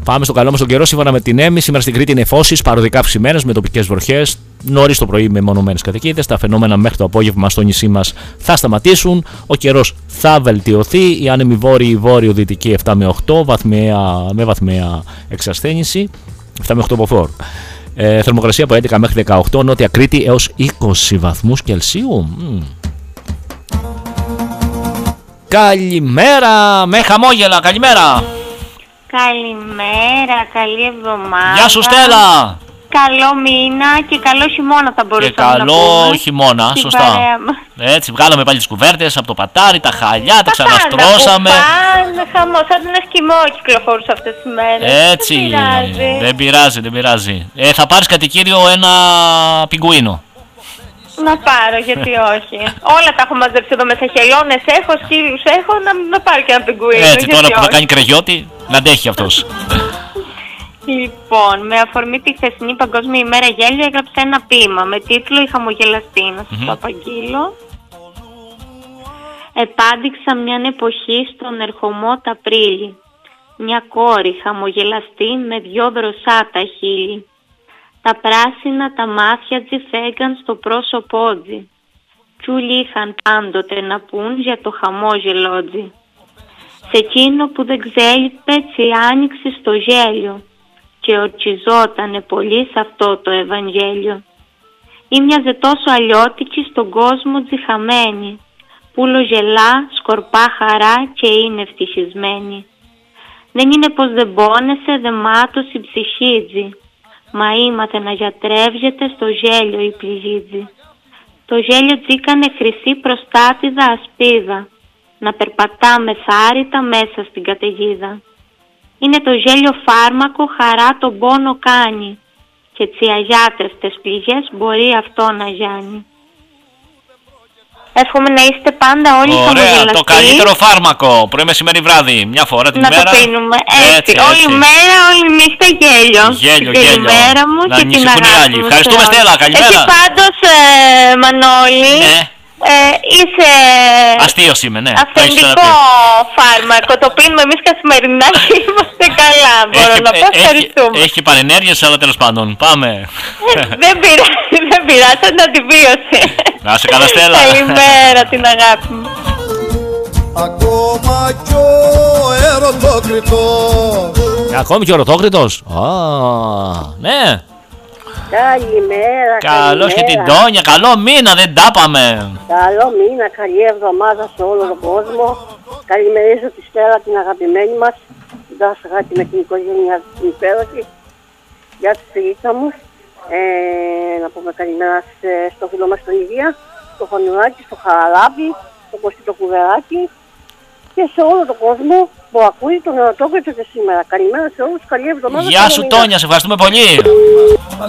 Πάμε στο καλό μας τον καιρό. Σύμφωνα με την ΕΜΗ, σήμερα στην Κρήτη είναι φώσεις, παροδικά αυξημένες με τοπικές βροχές. Νωρίς το πρωί με μονομένες καταιγίδες. Τα φαινόμενα μέχρι το απόγευμα στο νησί μας θα σταματήσουν. Ο καιρός θα βελτιωθεί. Η άνεμη βόρειο-δυτική 7 με 8 με βαθμιαία εξασθένηση. 7 με 8 μποφόρ. Θερμοκρασία από 11 μέχρι 18. Νότια Κρήτη έως 20 βαθμούς Κελσίου. Καλημέρα, με χαμόγελα, καλημέρα. Καλημέρα, καλή εβδομάδα. Γεια σου Στέλλα. Καλό μήνα και καλό χειμώνα θα μπορούσαμε να πούμε. Και καλό χειμώνα, στην σωστά. Έτσι, βγάλαμε πάλι τις κουβέρτες από το πατάρι, τα χαλιά, τα ξαναστρώσαμε. Χαμό, σαν τον Εσκιμό κυκλοφορούσα αυτές τις μέρες. Έτσι, δεν πειράζει. Θα πάρεις κατοικίδιο ένα πιγκουίνο. Να πάρω, γιατί όχι. Όλα τα έχω μαζέψει εδώ μέσα. Χελώνες έχω, σκύλους έχω, να πάρω και ένα πιγκουίνο. Έτσι, τώρα που θα κάνει κρεγιότη, να αντέχει αυτός. Λοιπόν, με αφορμή τη χθεσινή Παγκόσμια ημέρα γέλιο έγραψα ένα ποίημα με τίτλο «Η χαμογελαστή». Να σας το απαγγείλω. Επάντηξα μιαν εποχή στον ερχομό τ' Απρίλη. Μια κόρη χαμογελαστή με 2 δροσάτα χείλη. Τα πράσινα τα μάτια τζι φέγγαν στο πρόσωπό τζι. Κι ούλοι είχαν πάντοτε να πούν για το χαμόγελό τζι. Σε εκείνο που δεν ξέλιπε τσι άνοιξε στο γέλιο και ορτσιζότανε πολύ σε αυτό το Ευαγγέλιο. Ήμοιαζε τόσο αλλιώτικη στον κόσμο τζιχαμένη, πουλο γελά, σκορπά χαρά και είναι ευτυχισμένη. Δεν είναι πως δεν πόνεσε, δεν μάτωσε η ψυχή, μα ήμαθε να γιατρεύγεται στο γέλιο η πληγή. Το γέλιο τζίκανε χρυσή προστάτηδα ασπίδα, να περπατά μεθάρρητα μέσα στην καταιγίδα. Είναι το γέλιο φάρμακο, χαρά τον πόνο κάνει και τσι αγιάτρευτες πληγές μπορεί αυτό να γιάνει. Εύχομαι να είστε πάντα όλοι χαμογελαστοί. Ωραία, το καλύτερο φάρμακο, πρωί, μεσημέρι, βράδυ, μια φορά την μέρα. Να το πίνουμε, έτσι. Όλη μέρα, όλη νύχτα γέλιο. Γέλιο. Καλημέρα μου να και την αγάπη μου. Ευχαριστούμε Στέλλα, καλημέρα. Εσύ πάντως, Μανώλη, ναι. Είσαι αστείος είμαι, ναι. αυθεντικό φάρμακο. Το πίνουμε εμείς καθημερινά και είμαστε καλά. Μπορώ να πω, ευχαριστούμε. Έχει παρενέργειες, αλλά τέλος πάντων. Πάμε. Δεν πειράζει, σαν την αντιβίωση. Να είσαι καλά Στέλλα. Καλημέρα, την αγάπη μου. Ακόμα κι ο ερωτόκριτος. Ακόμη και ο ερωτόκριτος. Ναι. Καλημέρα. Καλώς και την Τόνια, καλό μήνα, δεν τα πάμε. Καλό μήνα, καλή εβδομάδα σε όλο τον κόσμο. Καλημερίζω τη Στέλλα την αγαπημένη μας, την Τάσχατη με την οικογένεια την υπέροχη. Γεια του Φιλίτσα μου. Να πούμε καλημέρα στο φίλο μας τον Ιδία, στο Φωνουράκι, στο Χαραλάμπι, στο Κωστή το Κουβεράκι και σε όλο τον κόσμο που ακούει τον ερωτόκριτο και σήμερα. Καλημέρα σε όλους, καλή εβδομάδα. Γεια σου Τόνια, σε ευχαριστούμε πολύ.